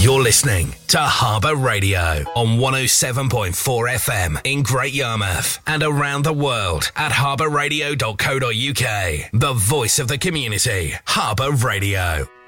You're listening to Harbour Radio on 107.4 FM in Great Yarmouth and around the world at harbourradio.co.uk. The voice of the community. Harbour Radio.